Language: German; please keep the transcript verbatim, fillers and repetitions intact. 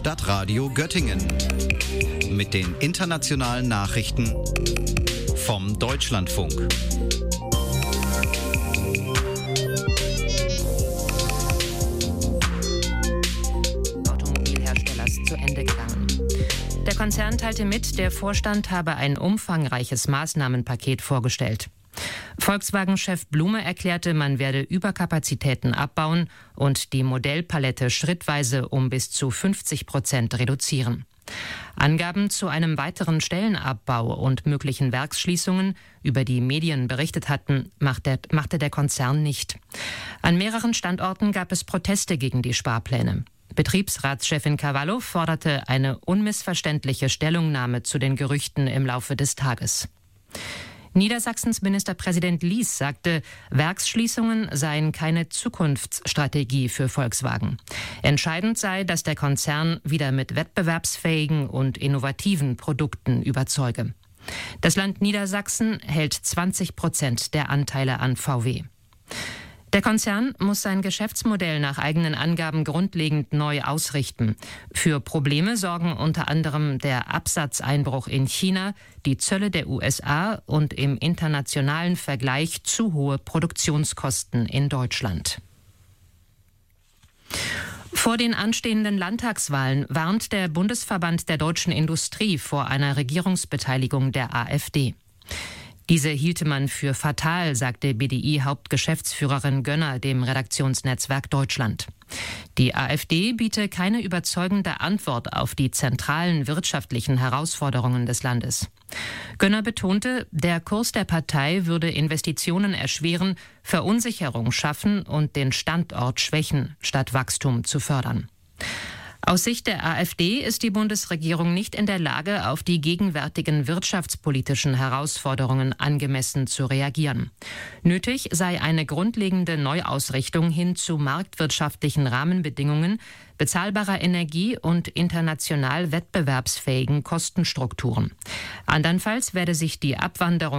Stadtradio Göttingen mit den internationalen Nachrichten vom Deutschlandfunk. Automobilherstellers zu Ende gegangen. Der Konzern teilte mit, der Vorstand habe ein umfangreiches Maßnahmenpaket vorgestellt. Volkswagen-Chef Blume erklärte, man werde Überkapazitäten abbauen und die Modellpalette schrittweise um bis zu fünfzig Prozent reduzieren. Angaben zu einem weiteren Stellenabbau und möglichen Werksschließungen, über die Medien berichtet hatten, machte, machte der Konzern nicht. An mehreren Standorten gab es Proteste gegen die Sparpläne. Betriebsratschefin Cavallo forderte eine unmissverständliche Stellungnahme zu den Gerüchten im Laufe des Tages. Niedersachsens Ministerpräsident Lies sagte, Werksschließungen seien keine Zukunftsstrategie für Volkswagen. Entscheidend sei, dass der Konzern wieder mit wettbewerbsfähigen und innovativen Produkten überzeuge. Das Land Niedersachsen hält zwanzig Prozent der Anteile an V W. Der Konzern muss sein Geschäftsmodell nach eigenen Angaben grundlegend neu ausrichten. Für Probleme sorgen unter anderem der Absatzeinbruch in China, die Zölle der U S A und im internationalen Vergleich zu hohe Produktionskosten in Deutschland. Vor den anstehenden Landtagswahlen warnt der Bundesverband der deutschen Industrie vor einer Regierungsbeteiligung der AfD. Diese hielte man für fatal, sagte B D I-Hauptgeschäftsführerin Gönner dem Redaktionsnetzwerk Deutschland. Die AfD biete keine überzeugende Antwort auf die zentralen wirtschaftlichen Herausforderungen des Landes. Gönner betonte, der Kurs der Partei würde Investitionen erschweren, Verunsicherung schaffen und den Standort schwächen, statt Wachstum zu fördern. Aus Sicht der AfD ist die Bundesregierung nicht in der Lage, auf die gegenwärtigen wirtschaftspolitischen Herausforderungen angemessen zu reagieren. Nötig sei eine grundlegende Neuausrichtung hin zu marktwirtschaftlichen Rahmenbedingungen, bezahlbarer Energie und international wettbewerbsfähigen Kostenstrukturen. Andernfalls werde sich die Abwanderung